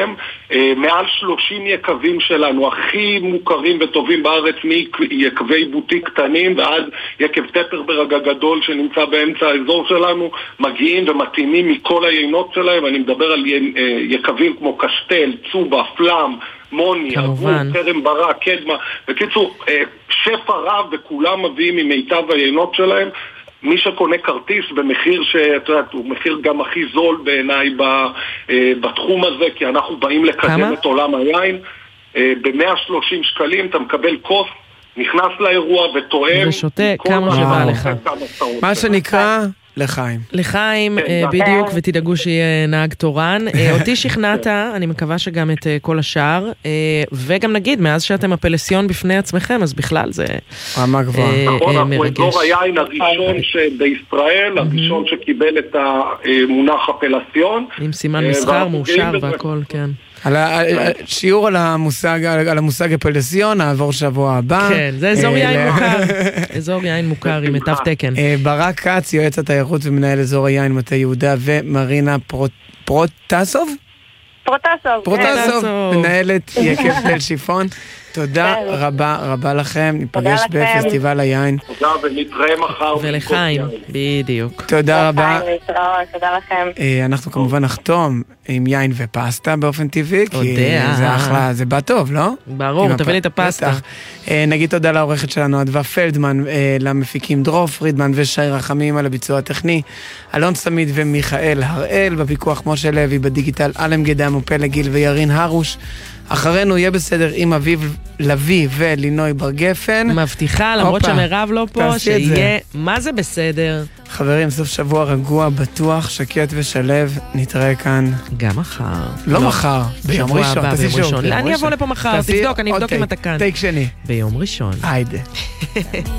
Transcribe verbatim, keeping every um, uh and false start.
שלהם. מעל שלושים יקבים שלנו, הכי מוכרים וטובים בארץ, מיקבי בוטיק קטנים ועד יקב טטרברג הגדול שנמצא באמצע האזור שלנו, מגיעים ומתאימים מכל היינות שלהם. אני מדבר על יקבים כמו קשטל, צובה, פלאם, מוני, אגור, קרם ברק, קדמה. בקיצור, שפע רב, וכולם מביאים ממיטב היינות שלהם. מי שקונה כרטיס במחיר שאתה יודע, הוא מחיר גם הכי זול בעיניי בתחום הזה, כי אנחנו באים לקדם כמה? את עולם היין. ב-מאה ושלושים שקלים אתה מקבל כוס, נכנס לאירוע ותואם ושותה כמה שבא לך. מה שנקרא לחיים. לחיים, בדיוק, ותדאגו שיהיה נהג תורן. אותי שכנעת, אני מקווה שגם את כל השאר, וגם נגיד, מאז שאתם הפלסיון בפני עצמכם, אז בכלל זה מרגש. רמה גבוהה. נכון, אנחנו אזור היין הראשון בישראל, הראשון שקיבל את המונח הפלסיון. עם סימן מסחר, מאושר והכל, כן. שיעור על המושג, על המושג הפלסיון, נעבור שבוע הבא. כן, זה אזור יין מוכר. אזור יין מוכר עם תו תקן. ברק כץ, יועץ התיירות ומנהל אזור היין מטה יהודה, ומרינה פרוטסוב? פרוטסוב. פרוטסוב, מנהלת יקב תל שיפון. תודה רבה רבה לכם, ניפגש בפסטיבל היין. תודה, ונתראה מחר. ולחיים, בדיוק. תודה רבה. תודה לכם. אנחנו כמובן נחתום עם יין ופסטה באופן טבעי, כי זה אחלה, זה בא טוב, לא? ברור, תביא לי את הפסטה. נגיד תודה לעורכת שלנו, אדווה פלדמן, למפיקים דרור פרידמן ושי רחמים על הביצוע הטכני, אלון סמיד ומיכאל הראל, בפיקוח משה לוי, בדיגיטל אלם גדם ופלג גיל וירין הרוש. אחרינו יהיה בסדר עם אביב לוי ולינוי בר גפן. מבטיחה, למרות שמרב לא פה, שיהיה מה זה בסדר. חברים, סוף שבוע רגוע, בטוח, שקט ושלב. נתראה כאן גם מחר. לא מחר, ביום ראשון. ביום ראשון. אני אבוא לפה מחר, תבדוק, אני אבדוק אם אתה כאן. טייק שני. ביום ראשון. היידה.